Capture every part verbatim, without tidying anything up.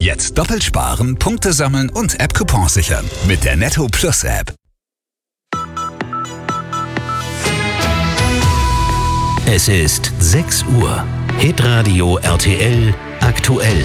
Jetzt doppelt sparen, Punkte sammeln und App-Coupons sichern mit der Netto Plus App. Es ist sechs Uhr. Hitradio R T L aktuell.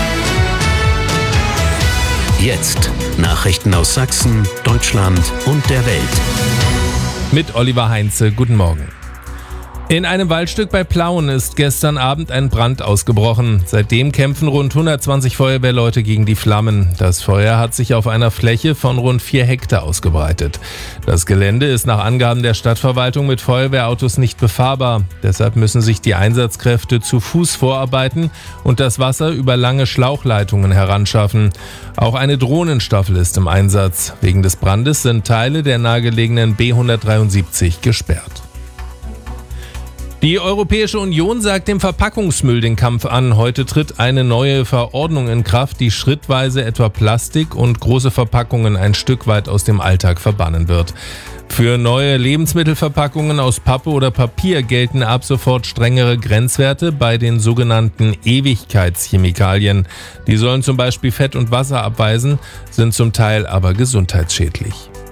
Jetzt Nachrichten aus Sachsen, Deutschland und der Welt. Mit Oliver Heinze, guten Morgen. In einem Waldstück bei Plauen ist gestern Abend ein Brand ausgebrochen. Seitdem kämpfen rund hundertzwanzig Feuerwehrleute gegen die Flammen. Das Feuer hat sich auf einer Fläche von rund vier Hektar ausgebreitet. Das Gelände ist nach Angaben der Stadtverwaltung mit Feuerwehrautos nicht befahrbar. Deshalb müssen sich die Einsatzkräfte zu Fuß vorarbeiten und das Wasser über lange Schlauchleitungen heranschaffen. Auch eine Drohnenstaffel ist im Einsatz. Wegen des Brandes sind Teile der nahegelegenen B hundertdreiundsiebzig gesperrt. Die Europäische Union sagt dem Verpackungsmüll den Kampf an. Heute tritt eine neue Verordnung in Kraft, die schrittweise etwa Plastik und große Verpackungen ein Stück weit aus dem Alltag verbannen wird. Für neue Lebensmittelverpackungen aus Pappe oder Papier gelten ab sofort strengere Grenzwerte bei den sogenannten Ewigkeitschemikalien. Die sollen zum Beispiel Fett und Wasser abweisen, sind zum Teil aber gesundheitsschädlich.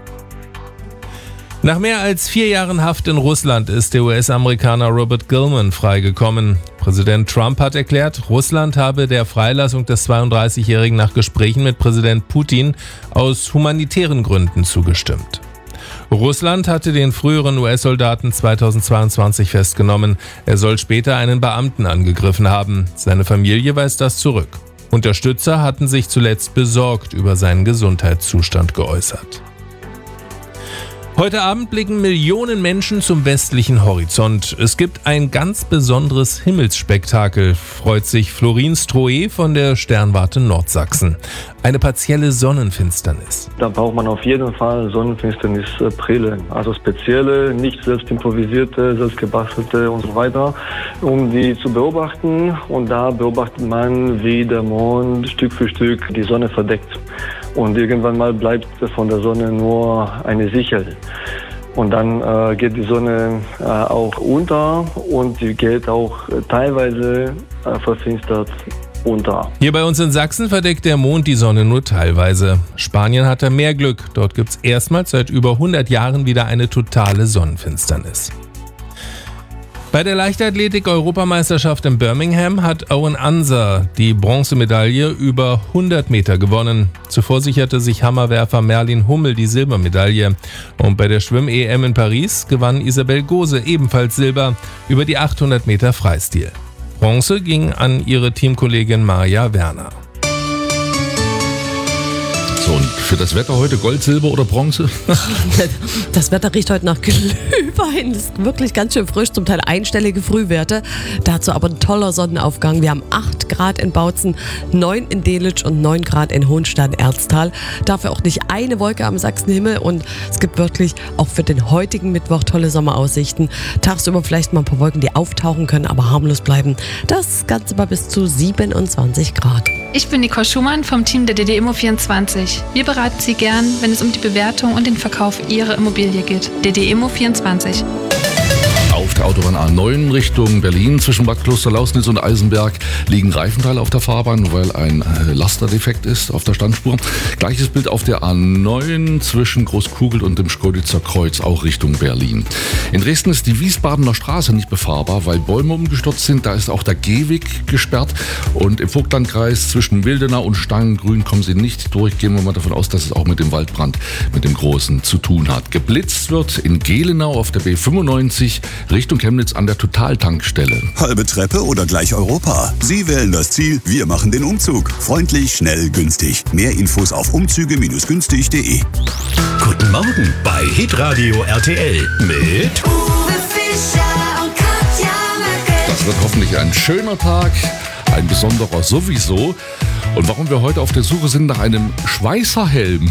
Nach mehr als vier Jahren Haft in Russland ist der U S-Amerikaner Robert Gilman freigekommen. Präsident Trump hat erklärt, Russland habe der Freilassung des zweiunddreißigjährigen nach Gesprächen mit Präsident Putin aus humanitären Gründen zugestimmt. Russland hatte den früheren U S-Soldaten zweitausendzweiundzwanzig festgenommen. Er soll später einen Beamten angegriffen haben. Seine Familie weist das zurück. Unterstützer hatten sich zuletzt besorgt über seinen Gesundheitszustand geäußert. Heute Abend blicken Millionen Menschen zum westlichen Horizont. Es gibt ein ganz besonderes Himmelsspektakel, freut sich Florin Strohe von der Sternwarte Nordsachsen. Eine partielle Sonnenfinsternis. Da braucht man auf jeden Fall Sonnenfinsternisbrille, also spezielle, nicht selbst improvisierte, selbst gebastelte und so weiter, um die zu beobachten. Und da beobachtet man, wie der Mond Stück für Stück die Sonne verdeckt. Und irgendwann mal bleibt von der Sonne nur eine Sichel. Und dann äh, geht die Sonne äh, auch unter und sie geht auch äh, teilweise äh, verfinstert unter. Hier bei uns in Sachsen verdeckt der Mond die Sonne nur teilweise. Spanien hatte mehr Glück. Dort gibt es erstmals seit über hundert Jahren wieder eine totale Sonnenfinsternis. Bei der Leichtathletik-Europameisterschaft in Birmingham hat Owen Anser die Bronzemedaille über hundert Meter gewonnen. Zuvor sicherte sich Hammerwerfer Merlin Hummel die Silbermedaille. Und bei der Schwimm-E M in Paris gewann Isabel Gose ebenfalls Silber über die achthundert Meter Freistil. Bronze ging an ihre Teamkollegin Maja Werner. So, und für das Wetter heute Gold, Silber oder Bronze? Das Wetter riecht heute nach Glühwein. Das ist wirklich ganz schön frisch, zum Teil einstellige Frühwerte. Dazu aber ein toller Sonnenaufgang. Wir haben acht Grad in Bautzen, neun in Delitzsch und neun Grad in Hohenstein-Erztal. Dafür auch nicht eine Wolke am Sachsenhimmel und es gibt wirklich auch für den heutigen Mittwoch tolle Sommeraussichten. Tagsüber vielleicht mal ein paar Wolken, die auftauchen können, aber harmlos bleiben. Das Ganze bei bis zu siebenundzwanzig Grad. Ich bin Nicole Schumann vom Team der D D Immo vierundzwanzig. Wir beraten Sie gern, wenn es um die Bewertung und den Verkauf Ihrer Immobilie geht. D D Immo vierundzwanzig. Auf der Autobahn A neun Richtung Berlin zwischen Bad Kloster-Lausnitz und Eisenberg liegen Reifenteile auf der Fahrbahn, weil ein Lasterdefekt ist auf der Standspur. Gleiches Bild auf der A neun zwischen Großkugel und dem Schkeuditzer Kreuz, auch Richtung Berlin. In Dresden ist die Wiesbadener Straße nicht befahrbar, weil Bäume umgestürzt sind. Da ist auch der Gehweg gesperrt. Und im Vogtlandkreis zwischen Wildenau und Stangengrün kommen sie nicht durch. Gehen wir mal davon aus, dass es auch mit dem Waldbrand, mit dem Großen, zu tun hat. Geblitzt wird in Gelenau auf der B fünfundneunzig Richtung Chemnitz an der Totaltankstelle. Halbe Treppe oder gleich Europa? Sie wählen das Ziel, wir machen den Umzug. Freundlich, schnell, günstig. Mehr Infos auf umzüge Bindestrich günstig Punkt de. Guten Morgen bei Hitradio R T L mit Uwe Fischer und Katja Merkel. Das wird hoffentlich ein schöner Tag, ein besonderer sowieso. Und warum wir heute auf der Suche sind nach einem Schweißerhelm.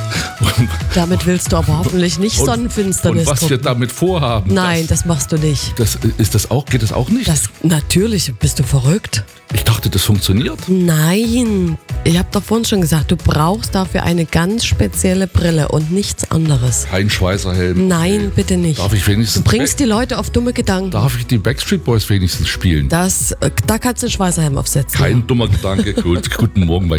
Damit willst du aber hoffentlich nicht und, Sonnenfinsternis Und was gucken. wir damit vorhaben. Nein, das, das machst du nicht. Das, ist das auch, geht das auch nicht? Das, natürlich, bist du verrückt? Ich dachte, das funktioniert. Nein, ich habe doch vorhin schon gesagt, du brauchst dafür eine ganz spezielle Brille und nichts anderes. Kein Schweißerhelm. Nein, okay. bitte nicht. Darf ich wenigstens du bringst die Leute auf dumme Gedanken. Darf ich die Backstreet Boys wenigstens spielen? Das, da kannst du einen Schweißerhelm aufsetzen. Kein dummer Gedanke. Gut, guten Morgen bei